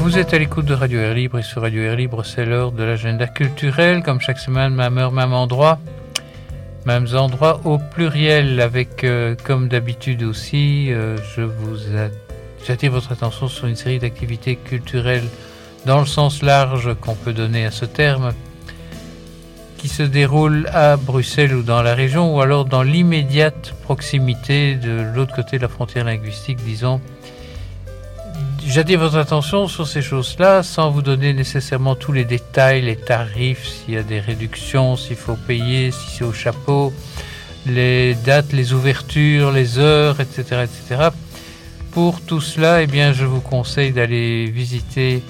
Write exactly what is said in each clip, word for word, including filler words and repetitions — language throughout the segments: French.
Vous êtes à l'écoute de Radio Air Libre et sur Radio Air Libre, c'est l'heure de l'agenda culturel. Comme chaque semaine, même heure, même endroit, mêmes endroits au pluriel avec, euh, comme d'habitude aussi, euh, je vous a... j'attire votre attention sur une série d'activités culturelles dans le sens large qu'on peut donner à ce terme, qui se déroulent à Bruxelles ou dans la région, ou alors dans l'immédiate proximité de l'autre côté de la frontière linguistique, disons. J'attire votre attention sur ces choses-là sans vous donner nécessairement tous les détails, les tarifs, s'il y a des réductions, s'il faut payer, si c'est au chapeau, les dates, les ouvertures, les heures, et cetera, et cetera. Pour tout cela, eh bien, je vous conseille d'aller visiter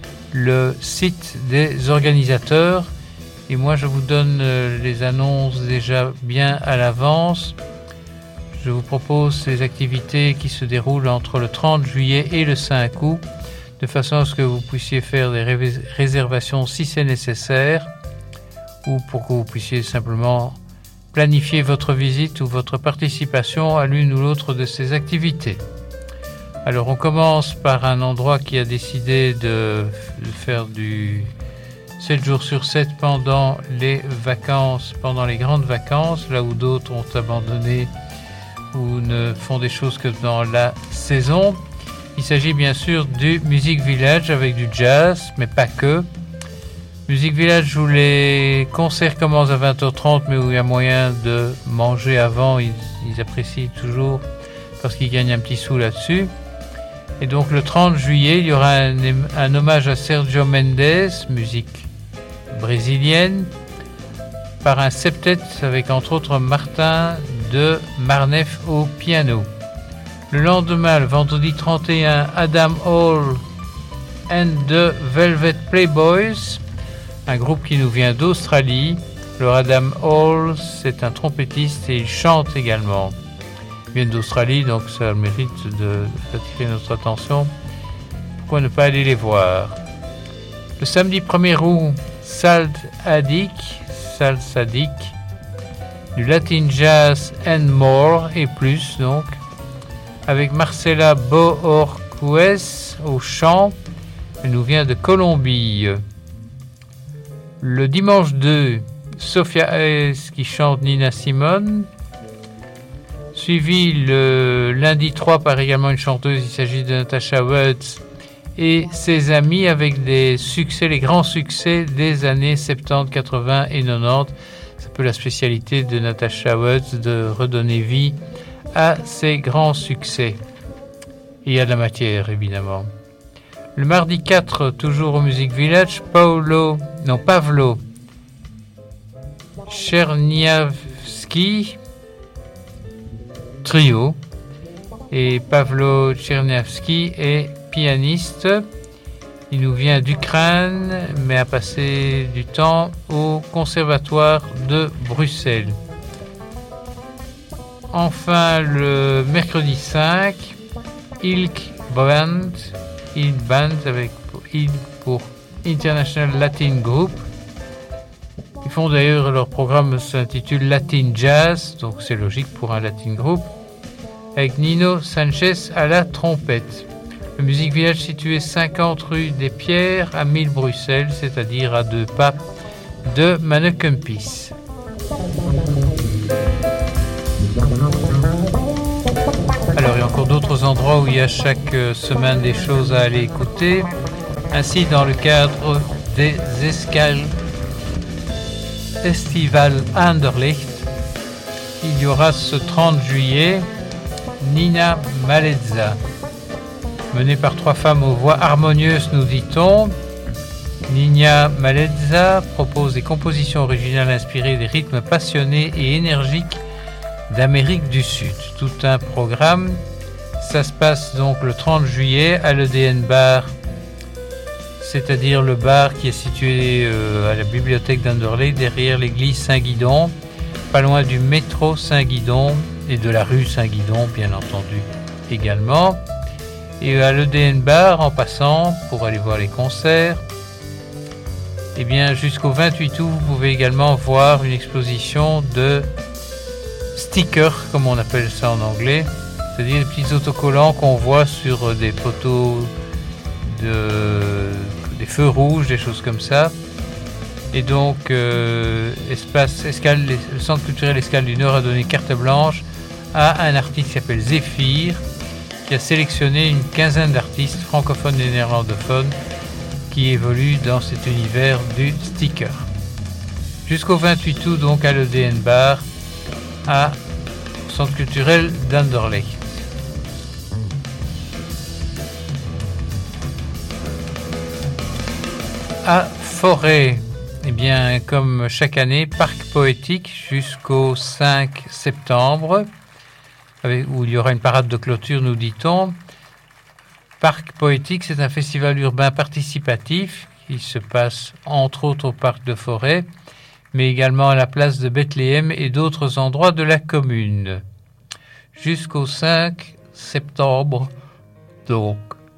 le site des organisateurs. Et moi, je vous donne les annonces déjà bien à l'avance. Je vous propose ces activités qui se déroulent entre le trente juillet et le cinq août, de façon à ce que vous puissiez faire des ré- réservations si c'est nécessaire, ou pour que vous puissiez simplement planifier votre visite ou votre participation à l'une ou l'autre de ces activités. Alors, on commence par un endroit qui a décidé de, de faire du sept jours sur sept pendant les vacances, pendant les grandes vacances, là où d'autres ont abandonné ou ne font des choses que dans la saison. Il s'agit bien sûr du Music Village avec du jazz, mais pas que. Music Village où les concerts commencent à vingt heures trente, mais où il y a moyen de manger avant. Ils, ils apprécient toujours parce qu'ils gagnent un petit sou là-dessus. Et donc le trente juillet, il y aura un, un hommage à Sergio Mendes, musique brésilienne, par un septet avec entre autres Martin de Marnef au piano. Le lendemain, le vendredi trente et un, Adam Hall and the Velvet Playboys, un groupe qui nous vient d'Australie. Alors Adam Hall, c'est un trompettiste et il chante également. Ils viennent d'Australie, donc ça a le mérite de, d'attirer notre attention. Pourquoi ne pas aller les voir? Le samedi premier août, Salt Adik, Salt Sadik, du Latin Jazz and More et plus donc, avec Marcela Bohorquez au chant, elle nous vient de Colombie. Le dimanche deux, Sophia Hayes qui chante Nina Simone, suivi le lundi trois par également une chanteuse, il s'agit de Natasha Woods et ses amis avec des succès, les grands succès des années soixante-dix, quatre-vingts et quatre-vingt-dix. C'est un peu la spécialité de Natasha Woods de redonner vie à ses grands succès. Et il y a de la matière, évidemment. Le mardi quatre, toujours au Music Village, Paolo, non, Pavlo Czerniawski, trio. Et Pavlo Czerniawski est pianiste. Il nous vient d'Ukraine, mais a passé du temps au Conservatoire de Bruxelles. Enfin, le mercredi cinq, Ilk Band, Ilk Band avec Ilk pour International Latin Group. Ils font d'ailleurs, leur programme s'intitule Latin Jazz, donc c'est logique pour un Latin Group, avec Nino Sanchez à la trompette. Le Music Village situé cinquante rue des Pierres à mille Bruxelles, c'est-à-dire à deux pas de Mannekempis. Alors il y a encore d'autres endroits où il y a chaque semaine des choses à aller écouter. Ainsi, dans le cadre des escales Festival Anderlecht, il y aura ce trente juillet Nina Malezza. Menée par trois femmes aux voix harmonieuses, nous dit-on, Nina Malezza propose des compositions originales inspirées des rythmes passionnés et énergiques d'Amérique du Sud. Tout un programme. Ça se passe donc le trente juillet à l'E D N Bar, c'est-à-dire le bar qui est situé euh, à la bibliothèque d'Anderlecht, derrière l'église Saint-Guidon, pas loin du métro Saint-Guidon et de la rue Saint-Guidon, bien entendu, également. Et à l'E D N Bar, en passant, pour aller voir les concerts, eh bien, jusqu'au vingt-huit août, vous pouvez également voir une exposition de stickers, comme on appelle ça en anglais, c'est-à-dire des petits autocollants qu'on voit sur des poteaux de, des feux rouges, des choses comme ça. Et donc, euh, espace, Escale, le Centre culturel Escale du Nord a donné carte blanche à un artiste qui s'appelle Zéphyr, qui a sélectionné une quinzaine d'artistes francophones et néerlandophones qui évoluent dans cet univers du sticker. Jusqu'au vingt-huit août, donc, à l'E D N Bar, à Centre culturel d'Anderlecht. À Forêt, eh bien, comme chaque année, parc poétique jusqu'au cinq septembre, avec, où il y aura une parade de clôture, nous dit-on. Parc poétique, c'est un festival urbain participatif qui se passe entre autres au parc de Forêt, mais également à la place de Bethléem et d'autres endroits de la commune. Jusqu'au cinq septembre, donc.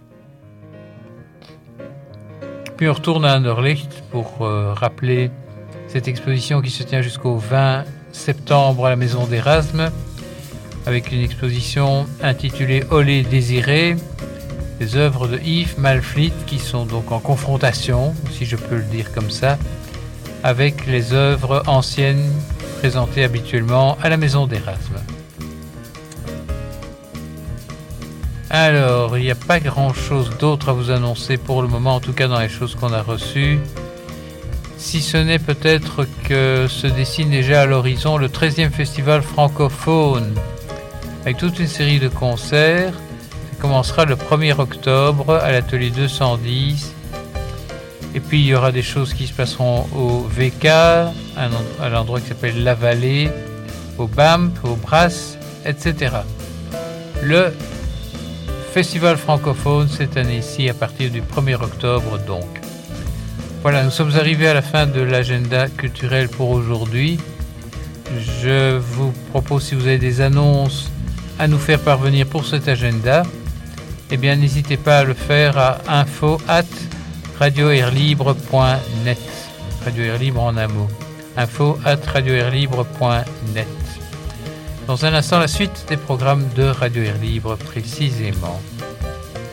Puis on retourne à Anderlecht pour euh, rappeler cette exposition qui se tient jusqu'au vingt septembre à la Maison d'Erasme, avec une exposition intitulée Olé désiré, des œuvres de Yves Malflit qui sont donc en confrontation, si je peux le dire comme ça, avec les œuvres anciennes présentées habituellement à la Maison d'Erasme. Alors, il n'y a pas grand-chose d'autre à vous annoncer pour le moment, en tout cas dans les choses qu'on a reçues, si ce n'est peut-être que se dessine déjà à l'horizon le treizième festival francophone, avec toute une série de concerts. Ça commencera le premier octobre à l'atelier deux cent dix. Et puis il y aura des choses qui se passeront au V K, à l'endroit qui s'appelle La Vallée, au B A M P, au Brass, et cetera. Le festival francophone cette année-ci à partir du premier octobre donc. Voilà, nous sommes arrivés à la fin de l'agenda culturel pour aujourd'hui. Je vous propose, si vous avez des annonces à nous faire parvenir pour cet agenda, eh bien n'hésitez pas à le faire à info arobase radio air libre point net. Radio Air Libre en un mot. info arobase radio air libre point net. Dans un instant, la suite des programmes de Radio Air Libre précisément.